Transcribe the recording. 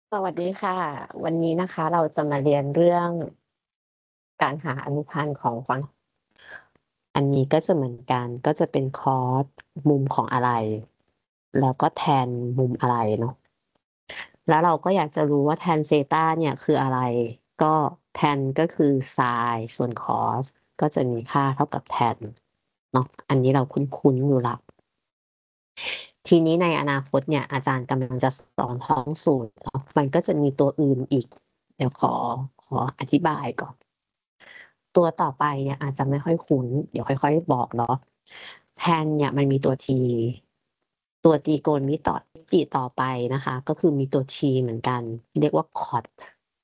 สวัสดีค่ะวันนี้นะคะเราจะมาเรียนเรื่องการหาอนุพันธ์ของฝั่งอันนี้ก็จะเหมือนกันก็จะเป็นคอสมุมของอะไรแล้วก็แทนมุมอะไรเนาะแล้วเราก็อยากจะรู้ว่าแทนเซตาเนี่ยคืออะไรก็แทนก็คือไซน์ส่วนคอสก็จะมีค่าเท่ากับแทนเนาะอันนี้เราคุ้นๆอยู่ละทีนี้ในอนาคตเนี่ยอาจารย์กำลังจะสอนท้องสูตรเนาะมันก็จะมีตัวอื่นอีกเดี๋ยวขออธิบายก่อน ตัวต่อไปเนี่ยอาจจะไม่ค่อยคุ้นเดี๋ยวค่อยๆบอกเนาะแทนเนี่ยมันมีตัว t ตัวตรีโกณมิติต่อไปนะคะก็คือมีตัว t เหมือนกันเรียกว่าคอต